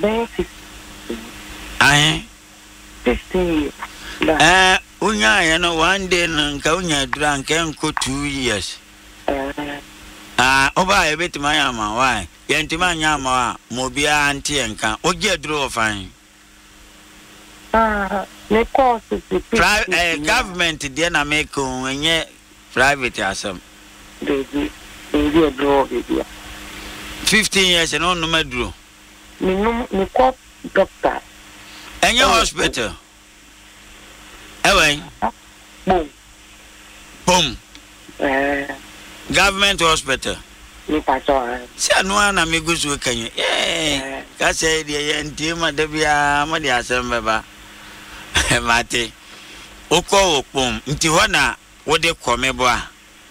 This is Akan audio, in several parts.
Basic. 15 years. Unya, one day, and Kaunya drank and 2 years. Oba a bit my ama, why? Yantima Yama, Mobia auntie and can, or get draw fine. The course is the government, then make when ye private as some. They draw it. 15 years and on no medro. Me call doctor. And your hospital. Away. Boom. Government hospital. Say no one amigos who can you. Eh, Cassay, the Antima Debia, Madia Sambaba. Mate. Oko, boom, Intiwana, what they call me, boy.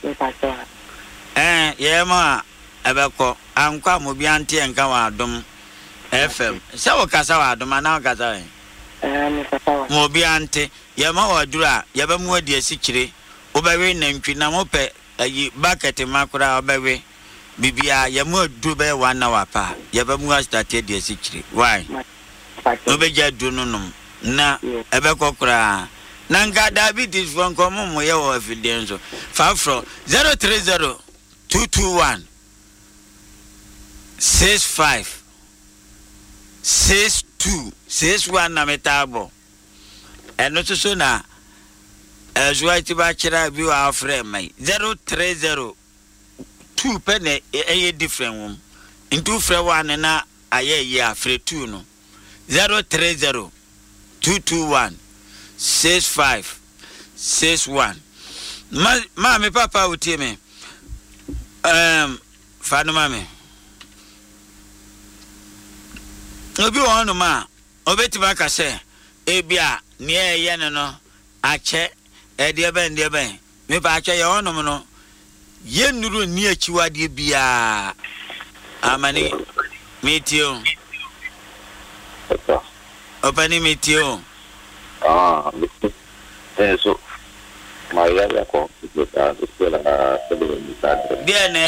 Yema, Abako, Anka Mubianti and Kawadum FM. So Casawa, Domana Gazai. Mobiante, Yama or Dura, Yabamu de Sicily, Obewe named Trinamope, a bucket in Makura Obewe, Bibia, Yamu Dube 1 hour pa, Yabamu started de Sicily. Why? Obeja Dunum, na, Ebekokra. Nanga diabetes from common way of evidence. Far from 030 221 65 62 61 na metabo. And not so na as white bachelor view our friend may 030 2 penny a different one. In 2 for 1 and a year free 2 no 030 221 65 61. Mammy papa would tell me. Father mammy. Obi one ma. Obeti baka say. Ebia near yanano. Ache. Dear ben. Me pa ache ya ono no. Ye nuru near chiwadi bia. Amani. Meet you. Opening meet you. So my other call is